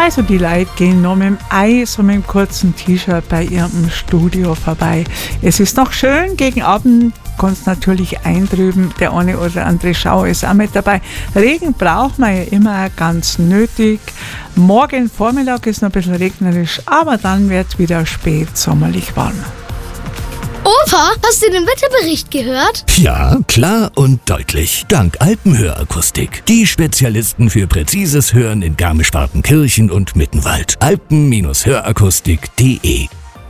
Also die Leute gehen noch mit dem Eis und mit dem kurzen T-Shirt bei ihrem Studio vorbei. Es ist noch schön, gegen Abend kannst natürlich eintrüben, der eine oder andere Schauer ist auch mit dabei. Regen braucht man ja immer ganz nötig. Morgen Vormittag ist noch ein bisschen regnerisch, aber dann wird es wieder spät sommerlich warm. Opa, hast du den Wetterbericht gehört? Ja, klar und deutlich. Dank Alpenhörakustik. Die Spezialisten für präzises Hören in Garmisch-Partenkirchen und Mittenwald. Alpen-Hörakustik.de.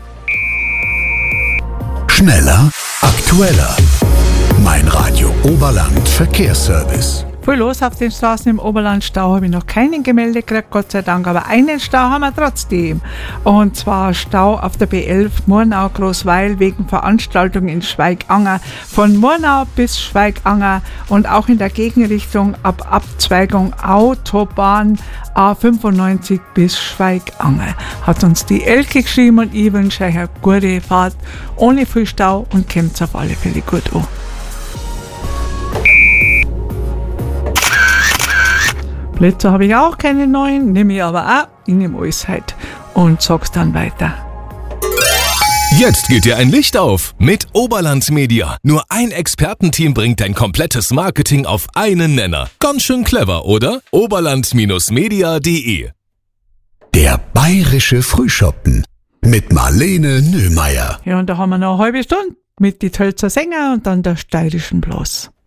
Schneller, aktueller. Mein Radio Oberland Verkehrsservice. Viel los auf den Straßen im Oberlandstau habe ich noch keinen gemeldet gekriegt, Gott sei Dank, aber einen Stau haben wir trotzdem. Und zwar Stau auf der B11 Murnau-Großweil wegen Veranstaltungen in Schweiganger. Von Murnau bis Schweiganger und auch in der Gegenrichtung ab Abzweigung Autobahn A95 bis Schweiganger. Hat uns die Elke geschrieben und ich wünsche euch eine gute Fahrt ohne viel Stau und kommt auf alle Fälle gut an. Blitzer habe ich auch keine neuen, nehme ich aber auch, ich nehme alles heute und sag's dann weiter. Jetzt geht dir ein Licht auf mit Oberland Media. Nur ein Expertenteam bringt dein komplettes Marketing auf einen Nenner. Ganz schön clever, oder? Oberland-media.de. Der bayerische Frühschoppen mit Marlene Nöhmeier. Ja, und da haben wir noch eine halbe Stunde mit die Tölzer Sänger und dann der steirischen Blas.